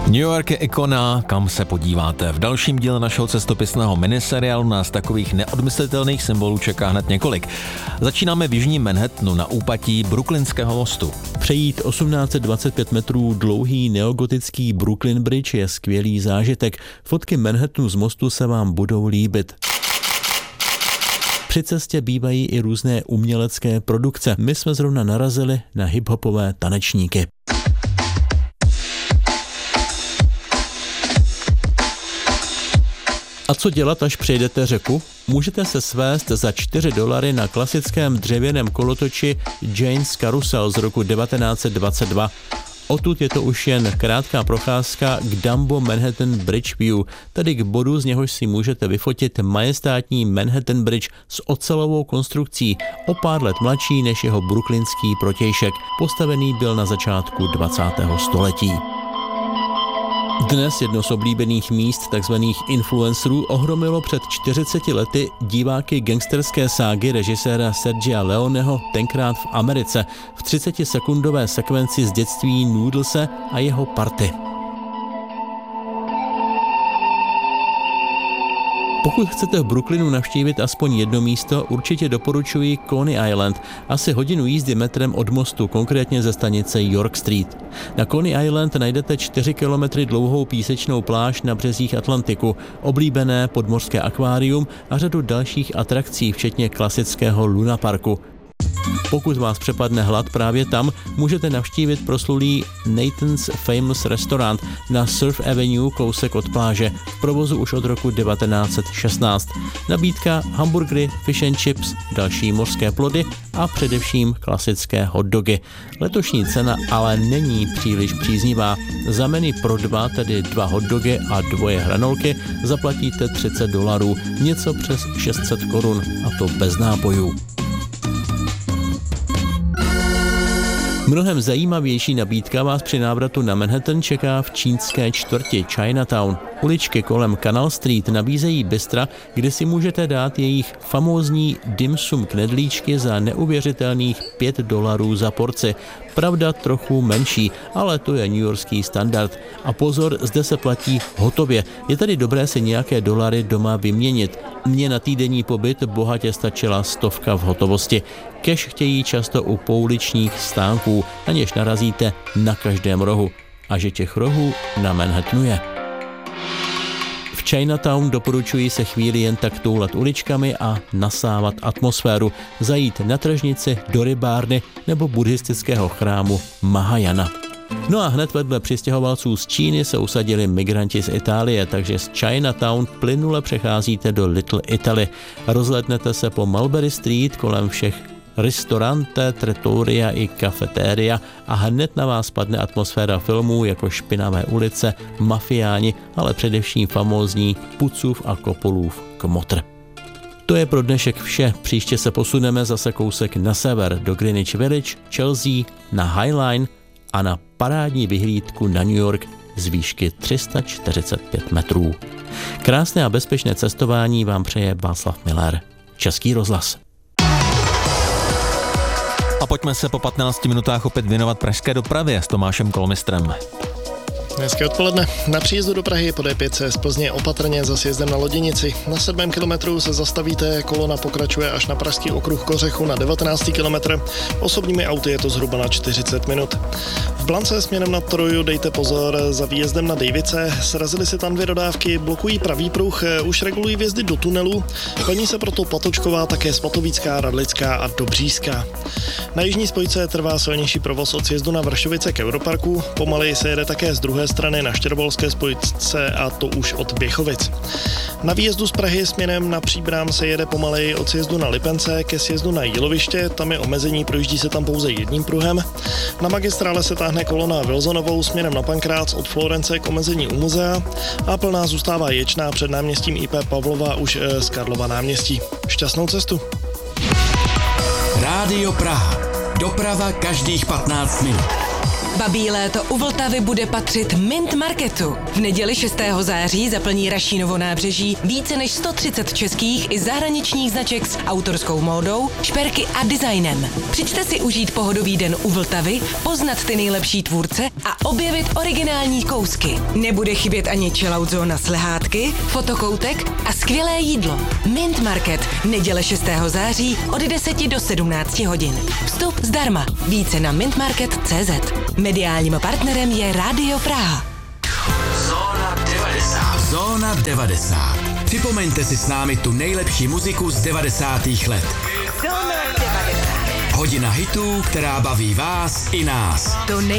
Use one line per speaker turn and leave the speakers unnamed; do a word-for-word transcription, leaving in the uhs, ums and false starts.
New York je ikona, kam se podíváte. V dalším díle našeho cestopisného miniseriálu nás takových neodmyslitelných symbolů čeká hned několik. Začínáme v jižním Manhattanu na úpatí Brooklynského mostu.
Přejít osmnáct set dvacet pět metrů dlouhý neogotický Brooklyn Bridge je skvělý zážitek. Fotky Manhattanu z mostu se vám budou líbit. Při cestě bývají i různé umělecké produkce. My jsme zrovna narazili na hiphopové tanečníky. A co dělat, až přejdete řeku? Můžete se svést za čtyři dolary na klasickém dřevěném kolotoči Jane's Carousel z roku devatenáct set dvacet dva. Odtud je to už jen krátká procházka k Dumbo Manhattan Bridge View, tedy k bodu, z něhož si můžete vyfotit majestátní Manhattan Bridge s ocelovou konstrukcí, o pár let mladší než jeho brooklynský protějšek. Postavený byl na začátku dvacátého století. Dnes jedno z oblíbených míst takzvaných influencerů ohromilo před čtyřiceti lety diváky gangsterské ságy režiséra Sergia Leoneho tenkrát v Americe v třicetisekundové sekvenci z dětství Noodlese a jeho party. Pokud chcete v Brooklynu navštívit aspoň jedno místo, určitě doporučuji Coney Island, asi hodinu jízdy metrem od mostu, konkrétně ze stanice York Street. Na Coney Island najdete čtyři kilometry dlouhou písečnou pláž na březích Atlantiku, oblíbené podmořské akvárium a řadu dalších atrakcí, včetně klasického Luna Parku. Pokud vás přepadne hlad právě tam, můžete navštívit proslulý Nathan's Famous Restaurant na Surf Avenue kousek od pláže, v provozu už od roku devatenáct set šestnáct. Nabídka hamburgery, fish and chips, další mořské plody a především klasické hot dogy. Letošní cena ale není příliš příznivá. Za menu pro dva, tedy dva hot dogy a dvoje hranolky, zaplatíte třicet dolarů, něco přes šest set korun, a to bez nápojů. Mnohem zajímavější nabídka vás při návratu na Manhattan čeká v čínské čtvrti Chinatown. Uličky kolem Canal Street nabízejí bystra, kde si můžete dát jejich famózní dim sum knedlíčky za neuvěřitelných pět dolarů za porci. Pravda trochu menší, ale to je newyorský standard. A pozor, zde se platí hotově. Je tady dobré si nějaké dolary doma vyměnit. Mně na týdenní pobyt bohatě stačila stovka v hotovosti. Cash chtějí často u pouličních stánků, na něž narazíte na každém rohu. A že těch rohů na Manhattanu je. V Chinatown doporučuji se chvíli jen tak toulat uličkami a nasávat atmosféru, zajít na tržnici, do rybárny nebo buddhistického chrámu Mahajana. No a hned vedle přistěhovalců z Číny se usadili migranti z Itálie, takže z Chinatown plynule přecházíte do Little Italy. Rozhlédnete se po Mulberry Street kolem všech restaurante, trattoria i kafetéria a hned na vás padne atmosféra filmů jako Špinavé ulice, Mafiáni, ale především famózní Pucův a Kopolův Kmotr. To je pro dnešek vše. Příště se posuneme zase kousek na sever do Greenwich Village, Chelsea, na High Line a na parádní vyhlídku na New York z výšky tři sta čtyřicet pět metrů. Krásné a bezpečné cestování vám přeje Václav Miller. Český rozhlas.
A pojďme se po patnácti minutách opět věnovat pražské dopravě s Tomášem Kolmistrem.
Hezké odpoledne. Na příjezdu do Prahy po D pět z Plzně opatrně za sjezdem na Loděnici. Na sedmém kilometru se zastavíte, kolona pokračuje až na pražský okruh Kořechu na devatenáctý kilometr. Osobními auty je to zhruba na čtyřicet minut. V Blance směrem na Troju dejte pozor, za výjezdem na Dejvice srazily se tam dvě dodávky, blokují pravý pruh, už regulují vjezdy do tunelu, plní se proto Patočková, také Svatovícká, Radlická a Dobřížská. Na jižní spojce trvá silnější provoz od sjezdu na Vršovice k Europarku, pomaleji se jede také z druhé strany na Štěrbolské spojce, a to už od Běchovic. Na výjezdu z Prahy směrem na Příbram se jede pomaleji od sjezdu na Lipence ke sjezdu na Jíloviště, tam je omezení, projíždí se tam pouze jedním pruhem. Na magistrále se táhne kolona Vilzonovou směrem na Pankrác od Florence k omezení u muzea a plná zůstává Ječná před náměstím I P Pavlova už z Karlova náměstí. Šťastnou cestu.
Rádio Praha. Doprava každých patnáct minut. Babí léto u Vltavy bude patřit Mint Marketu. V neděli šestého září zaplní Rašínovo nábřeží více než sto třicet českých i zahraničních značek s autorskou módou, šperky a designem. Přijďte si užít pohodový den u Vltavy, poznat ty nejlepší tvůrce a objevit originální kousky. Nebude chybět ani chillout zóna s lehátky, fotokoutek a skvělé jídlo. Mint Market, neděle šestého září od deseti do sedmnácti hodin. Vstup zdarma. Více na mintmarket tečka cé zet. Mediálním partnerem je Rádio Praha.
Zóna devadesát. Zóna devadesát. Připomeňte si s námi tu nejlepší muziku z devadesátých let.
Zóna devadesát.
Hodina hitů, která baví vás i nás.
To nej-